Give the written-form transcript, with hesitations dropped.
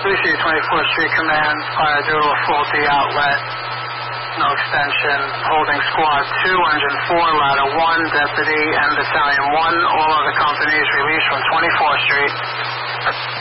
Lucy, 24th Street Command, fire due to a faulty outlet. No extension. Holding Squad 2, Engine 4, Ladder 1, Deputy and Battalion 1. All other companies released from 24th Street.